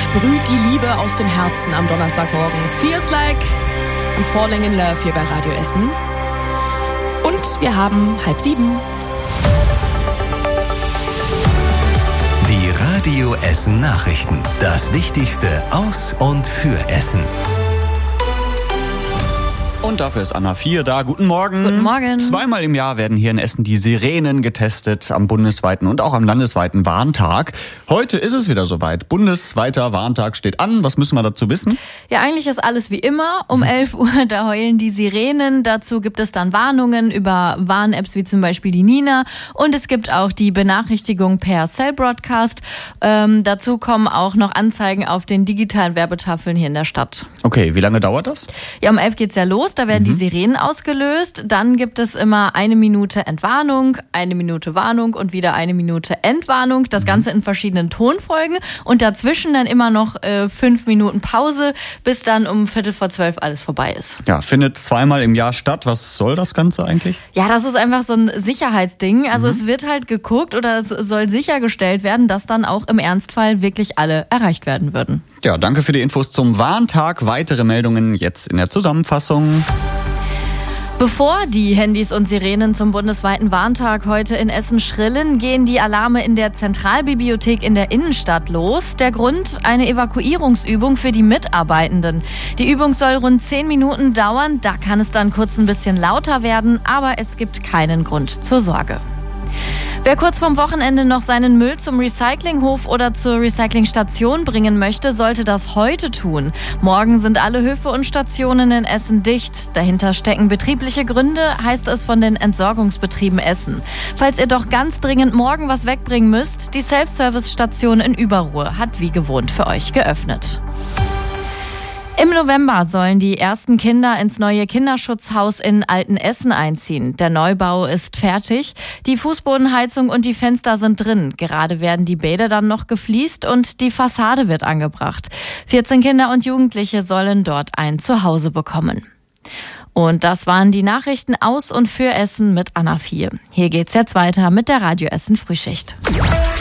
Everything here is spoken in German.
sprüht die Liebe aus dem Herzen am Donnerstagmorgen. Feels like I'm falling in love hier bei Radio Essen. Und wir haben 6:30. Die Radio Essen Nachrichten. Das Wichtigste aus und für Essen. Und dafür ist Anna 4 da. Guten Morgen. Guten Morgen. 2-mal im Jahr werden hier in Essen die Sirenen getestet am bundesweiten und auch am landesweiten Warntag. Heute ist es wieder soweit. Bundesweiter Warntag steht an. Was müssen wir dazu wissen? Ja, eigentlich ist alles wie immer. Um 11 Uhr, da heulen die Sirenen. Dazu gibt es dann Warnungen über Warn-Apps wie zum Beispiel die Nina. Und es gibt auch die Benachrichtigung per Cell Broadcast. Dazu kommen auch noch Anzeigen auf den digitalen Werbetafeln hier in der Stadt. Okay, wie lange dauert das? Ja, um 11 geht's ja los. Da werden die Sirenen ausgelöst. Dann gibt es immer 1 Minute Entwarnung, 1 Minute Warnung und wieder 1 Minute Entwarnung. Das Ganze in verschiedenen Tonfolgen. Und dazwischen dann immer noch 5 Minuten Pause, bis dann um 11:45 alles vorbei ist. Ja, findet 2-mal im Jahr statt. Was soll das Ganze eigentlich? Ja, das ist einfach so ein Sicherheitsding. Also es wird halt geguckt oder es soll sichergestellt werden, dass dann auch im Ernstfall wirklich alle erreicht werden würden. Ja, danke für die Infos zum Warntag. Weitere Meldungen jetzt in der Zusammenfassung. Bevor die Handys und Sirenen zum bundesweiten Warntag heute in Essen schrillen, gehen die Alarme in der Zentralbibliothek in der Innenstadt los. Der Grund: eine Evakuierungsübung für die Mitarbeitenden. Die Übung soll rund 10 Minuten dauern. Da kann es dann kurz ein bisschen lauter werden, aber es gibt keinen Grund zur Sorge. Wer kurz vorm Wochenende noch seinen Müll zum Recyclinghof oder zur Recyclingstation bringen möchte, sollte das heute tun. Morgen sind alle Höfe und Stationen in Essen dicht. Dahinter stecken betriebliche Gründe, heißt es von den Entsorgungsbetrieben Essen. Falls ihr doch ganz dringend morgen was wegbringen müsst, die Self-Service-Station in Überruhr hat wie gewohnt für euch geöffnet. Im November sollen die ersten Kinder ins neue Kinderschutzhaus in Altenessen einziehen. Der Neubau ist fertig. Die Fußbodenheizung und die Fenster sind drin. Gerade werden die Bäder dann noch gefliest und die Fassade wird angebracht. 14 Kinder und Jugendliche sollen dort ein Zuhause bekommen. Und das waren die Nachrichten aus und für Essen mit Anna 4. Hier geht's jetzt weiter mit der Radio Essen Frühschicht.